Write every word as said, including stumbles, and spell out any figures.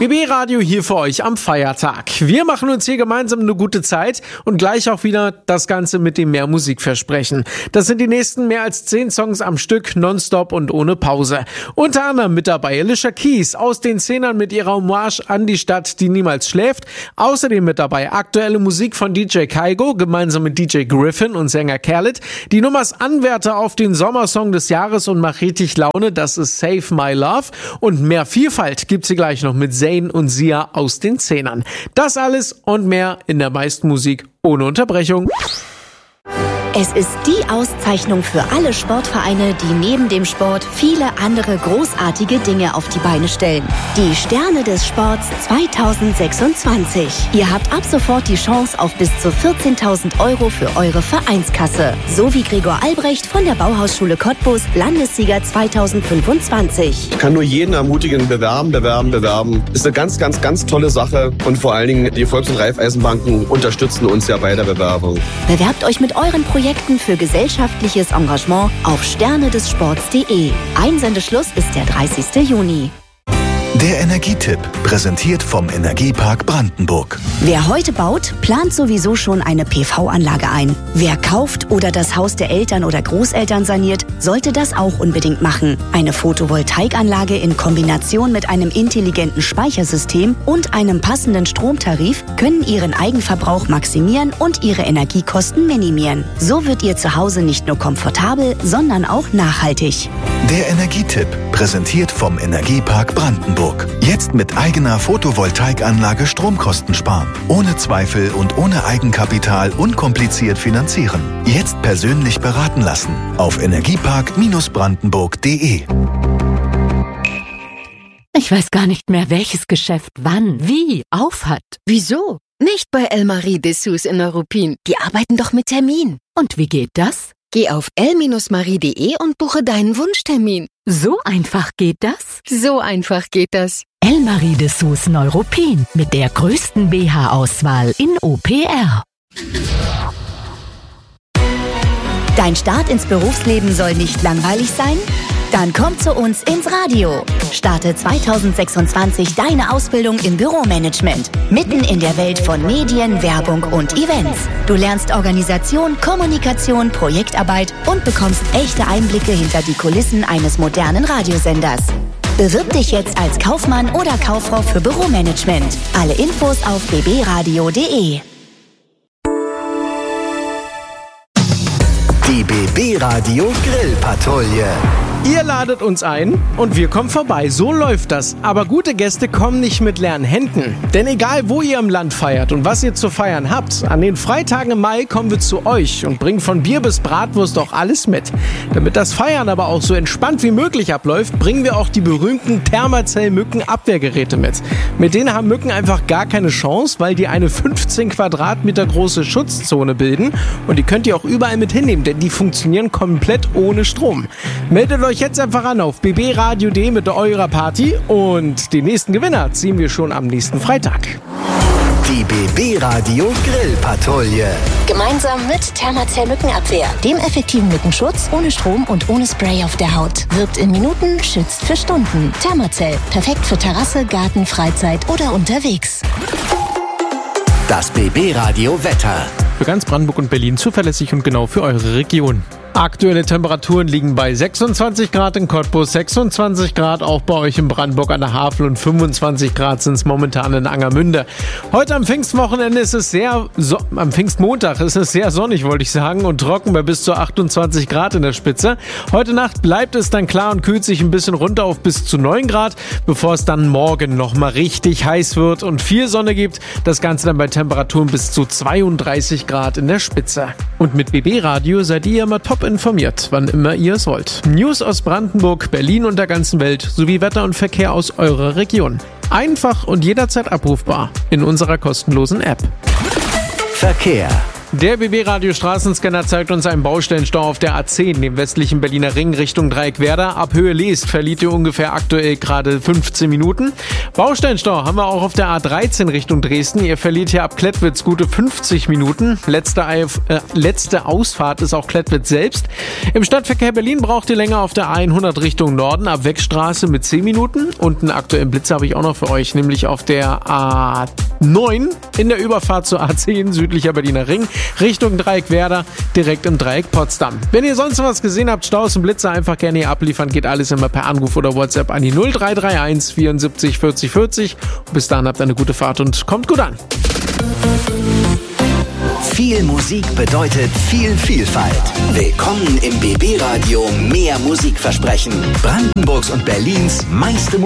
B B Radio hier für euch am Feiertag. Wir machen uns hier gemeinsam eine gute Zeit und gleich auch wieder das Ganze mit dem mehr Musikversprechen. Das sind die nächsten mehr als zehn Songs am Stück, nonstop und ohne Pause. Unter anderem mit dabei Alicia Keys aus den Zehnern mit ihrer Hommage an die Stadt, die niemals schläft. Außerdem mit dabei aktuelle Musik von D J Kaigo gemeinsam mit D J Griffin und Sänger Khaled. Die Nummers Anwärter auf den Sommersong des Jahres und Mach richtig Laune, das ist Save My Love. Und mehr Vielfalt gibt's hier gleich noch mit Zayn und Sia aus den Zehnern. Das alles und mehr in der meisten Musik ohne Unterbrechung. Es ist die Auszeichnung für alle Sportvereine, die neben dem Sport viele andere großartige Dinge auf die Beine stellen. Die Sterne des Sports zwanzig sechsundzwanzig. Ihr habt ab sofort die Chance auf bis zu vierzehntausend Euro für eure Vereinskasse. So wie Gregor Albrecht von der Bauhausschule Cottbus, Landessieger zwanzig fünfundzwanzig. Ich kann nur jeden ermutigen, bewerben, bewerben, bewerben. Ist eine ganz, ganz, ganz tolle Sache. Und vor allen Dingen, die Volks- und Raiffeisenbanken unterstützen uns ja bei der Bewerbung. Bewerbt euch mit euren Projekten für gesellschaftliches Engagement auf sterne des sports punkt de. Einsendeschluss ist der dreißigster Juni. Der Energietipp, präsentiert vom Energiepark Brandenburg. Wer heute baut, plant sowieso schon eine P V-Anlage ein. Wer kauft oder das Haus der Eltern oder Großeltern saniert, sollte das auch unbedingt machen. Eine Photovoltaikanlage in Kombination mit einem intelligenten Speichersystem und einem passenden Stromtarif können Ihren Eigenverbrauch maximieren und Ihre Energiekosten minimieren. So wird Ihr Zuhause nicht nur komfortabel, sondern auch nachhaltig. Der Energietipp, präsentiert vom Energiepark Brandenburg. Jetzt mit eigener Photovoltaikanlage Stromkosten sparen. Ohne Zweifel und ohne Eigenkapital unkompliziert finanzieren. Jetzt persönlich beraten lassen. Auf energiepark brandenburg punkt de. Ich weiß gar nicht mehr, welches Geschäft wann, wie aufhat. Wieso? Nicht bei Elmarie Dessous in Neuruppin. Die arbeiten doch mit Termin. Und wie geht das? Geh auf el marie punkt de und buche deinen Wunschtermin. So einfach geht das? So einfach geht das. Elmarie Dessous Neuruppin mit der größten B H-Auswahl in O P R. Dein Start ins Berufsleben soll nicht langweilig sein? Dann komm zu uns ins Radio. Starte zwanzig sechsundzwanzig deine Ausbildung im Büromanagement. Mitten in der Welt von Medien, Werbung und Events. Du lernst Organisation, Kommunikation, Projektarbeit und bekommst echte Einblicke hinter die Kulissen eines modernen Radiosenders. Bewirb dich jetzt als Kaufmann oder Kauffrau für Büromanagement. Alle Infos auf b b radio punkt de. Die B B Radio Grillpatrouille. Ihr ladet uns ein und wir kommen vorbei. So läuft das. Aber gute Gäste kommen nicht mit leeren Händen. Denn egal, wo ihr im Land feiert und was ihr zu feiern habt, an den Freitagen im Mai kommen wir zu euch und bringen von Bier bis Bratwurst auch alles mit. Damit das Feiern aber auch so entspannt wie möglich abläuft, bringen wir auch die berühmten Thermacell-Mücken-Abwehrgeräte mit. Mit denen haben Mücken einfach gar keine Chance, weil die eine fünfzehn Quadratmeter große Schutzzone bilden. Und die könnt ihr auch überall mit hinnehmen, denn die funktionieren komplett ohne Strom. Meldet euch jetzt einfach an auf b b radio punkt de mit eurer Party und den nächsten Gewinner ziehen wir schon am nächsten Freitag. Die B B Radio Grillpatrouille. Gemeinsam mit Thermacell Mückenabwehr, dem effektiven Mückenschutz ohne Strom und ohne Spray auf der Haut. Wirkt in Minuten, schützt für Stunden. Thermacell, perfekt für Terrasse, Garten, Freizeit oder unterwegs. Das B B Radio Wetter. Für ganz Brandenburg und Berlin zuverlässig und genau für eure Region. Aktuelle Temperaturen liegen bei sechsundzwanzig Grad in Cottbus, sechsundzwanzig Grad auch bei euch in Brandenburg an der Havel und fünfundzwanzig Grad sind es momentan in Angermünde. Heute am Pfingstwochenende ist es sehr, so, am Pfingstmontag ist es sehr sonnig, wollte ich sagen, und trocken bei bis zu achtundzwanzig Grad in der Spitze. Heute Nacht bleibt es dann klar und kühlt sich ein bisschen runter auf bis zu neun Grad, bevor es dann morgen nochmal richtig heiß wird und viel Sonne gibt. Das Ganze dann bei Temperaturen bis zu zweiunddreißig Grad in der Spitze. Und mit B B Radio seid ihr immer top informiert, wann immer ihr es wollt. News aus Brandenburg, Berlin und der ganzen Welt sowie Wetter und Verkehr aus eurer Region. Einfach und jederzeit abrufbar in unserer kostenlosen App. Verkehr. Der B B-Radio Straßenscanner zeigt uns einen Baustellenstau auf der A zehn, dem westlichen Berliner Ring Richtung Dreieckwerder. Ab Höhe Leest verliert ihr ungefähr aktuell gerade fünfzehn Minuten. Baustellenstau haben wir auch auf der A dreizehn Richtung Dresden. Ihr verliert hier ab Klettwitz gute fünfzig Minuten. Letzte, äh, letzte Ausfahrt ist auch Klettwitz selbst. Im Stadtverkehr Berlin braucht ihr länger auf der A hundert Richtung Norden ab Weckstraße mit zehn Minuten. Und einen aktuellen Blitz habe ich auch noch für euch, nämlich auf der A neun in der Überfahrt zur A zehn südlicher Berliner Ring Richtung Dreieckwerder, direkt im Dreieck Potsdam. Wenn ihr sonst was gesehen habt, Staus und Blitze, einfach gerne hier abliefern. Geht alles immer per Anruf oder WhatsApp an die null drei drei eins vierundsiebzig vierzig vierzig. Und bis dahin habt ihr eine gute Fahrt und kommt gut an. Viel Musik bedeutet viel Vielfalt. Willkommen im B B-Radio Mehr Musikversprechen. Brandenburgs und Berlins meiste